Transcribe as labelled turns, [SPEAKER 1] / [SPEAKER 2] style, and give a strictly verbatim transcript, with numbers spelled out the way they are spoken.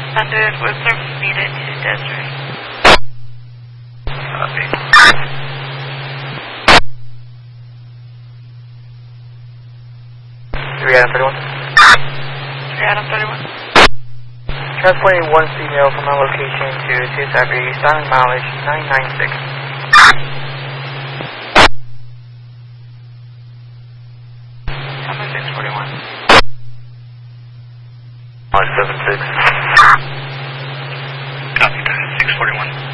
[SPEAKER 1] suspended with service needed to Desiree.
[SPEAKER 2] Copy. three Adam thirty-one.
[SPEAKER 1] three Adam thirty-one.
[SPEAKER 2] Transporting one female from our location to two Cyber, starting mileage nine nine six.
[SPEAKER 1] Number six forty-one.
[SPEAKER 2] Mileage seven six.
[SPEAKER 3] Copy that, six forty-one.